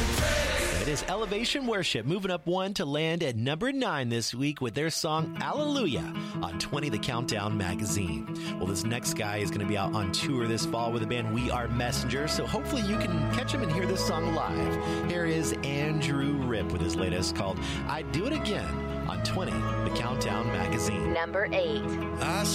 It is Elevation Worship, moving up one to land at number 9 this week with their song Alleluia on 20 The Countdown magazine. Well, this next guy is going to be out on tour this fall with the band We Are Messenger, so hopefully you can catch him and hear this song live. Here is Andrew Ripp with his latest called I'd Do It Again on 20 The Countdown magazine. Number 8.